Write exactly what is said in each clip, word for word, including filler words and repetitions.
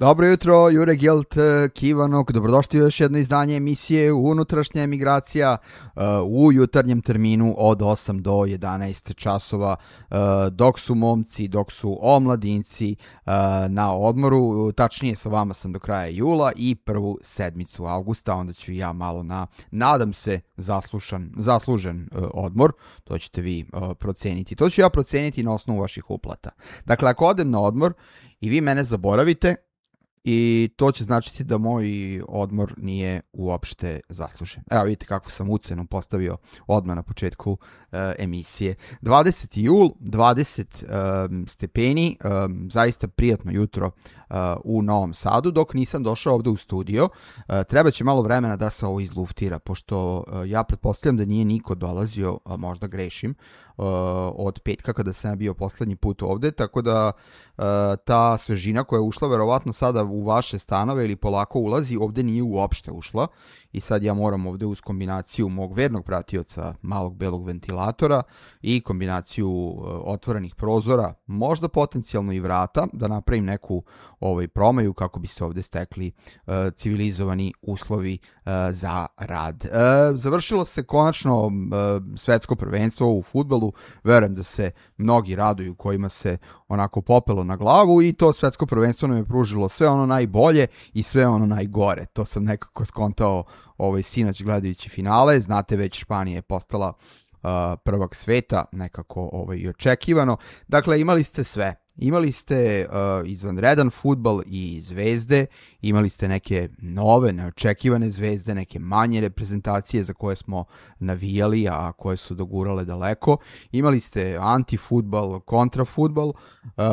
Dobro jutro, Jure Gjelt, Kivanok, dobrodošli u još jedno izdanje emisije Unutrašnja emigracija uh, u jutarnjem terminu od osam do jedanaest časova, uh, dok su momci, dok su omladinci uh, na odmoru. Tačnije, sa vama sam do kraja jula i prvu sedmicu avgusta, onda ću ja malo na, nadam se, zaslušan, zaslužen uh, odmor. To ćete vi uh, proceniti. To ću ja proceniti na osnovu vaših uplata. Dakle, ako odem na odmor i vi mene zaboravite, i to će značiti da moj odmor nije uopšte zaslužen. Evo vidite kako sam ucenu postavio odmah na početku uh, emisije. dvadeseti jul, dvadeset um, stepeni, um, zaista prijatno jutro uh, u Novom Sadu, dok nisam došao ovde u studio. Uh, treba će malo vremena da se ovo izluftira, pošto uh, ja pretpostavljam da nije niko dolazio, a možda grešim, uh, od petka kada sam bio poslednji put ovde, tako da uh, ta svežina koja je ušla verovatno sada u vaše stanove ili polako ulazi, ovde nije uopšte ušla i sad ja moram ovde uz kombinaciju mog vernog pratioca malog belog ventilatora i kombinaciju uh, otvorenih prozora, možda potencijalno i vrata, da napravim neku ovaj, promaju kako bi se ovde stekli uh, civilizovani uslovi uh, za rad. Uh, završilo se konačno uh, svetsko prvenstvo u fudbalu, verujem da se mnogi raduju kojima se onako popelo na glavu i to svetsko prvenstvo nam je pružilo sve ono najbolje i sve ono najgore. To sam nekako skontao ovaj, sinoć gledajući finale. Znate, već Španija je postala uh, prvak sveta, nekako ovaj, i očekivano. Dakle, imali ste sve. Imali ste uh, izvanredan fudbal i zvezde, imali ste neke nove, neočekivane zvezde, neke manje reprezentacije za koje smo navijali, a koje su dogurale daleko. Imali ste antifudbal, kontrafudbal uh,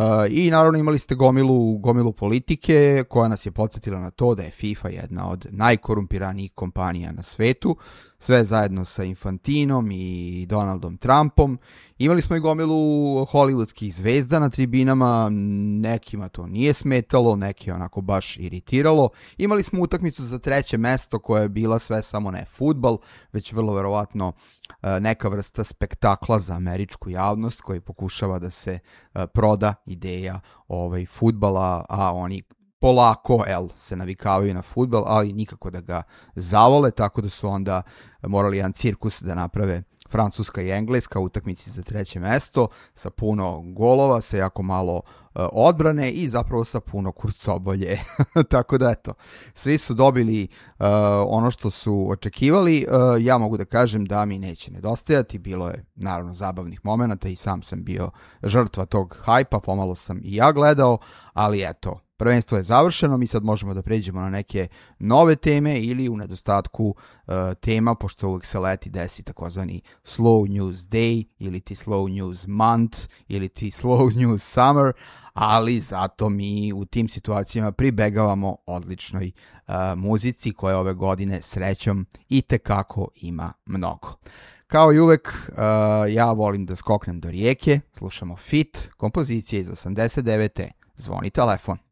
i naravno imali ste gomilu, gomilu politike koja nas je podsjetila na to da je FIFA jedna od najkorumpiranijih kompanija na svetu, sve zajedno sa Infantinom i Donaldom Trumpom. Imali smo i gomilu hollywoodskih zvezda na tribinama, nekima to nije smetalo, neke onako baš iritiralo. Imali smo utakmicu za treće mesto koja je bila sve samo ne fudbal, već vrlo verovatno neka vrsta spektakla za američku javnost koji pokušava da se proda ideja ovaj, fudbala, a oni polako el, se navikavaju na fudbal, ali nikako da ga zavole, tako da su onda morali jedan cirkus da naprave Francuska i Engleska u utakmici za treće mesto sa puno golova, sa jako malo uh, odbrane i zapravo sa puno kurcobolje. Tako da eto, svi su dobili uh, ono što su očekivali. Uh, ja mogu da kažem da mi neće nedostajati. Bilo je naravno zabavnih momenata i sam sam bio žrtva tog hajpa, pomalo sam i ja gledao, ali eto, prvenstvo je završeno, mi sad možemo da pređemo na neke nove teme ili u nedostatku uh, tema, pošto uvijek se leti desi takozvani slow news day ili ti slow news month ili ti slow news summer, ali zato mi u tim situacijama pribegavamo odličnoj uh, muzici koja ove godine srećom i tekako ima mnogo. Kao i uvek, uh, ja volim da skoknem do rijeke, slušamo Fit, kompozicije iz osamdeset devete. Zvoni telefon.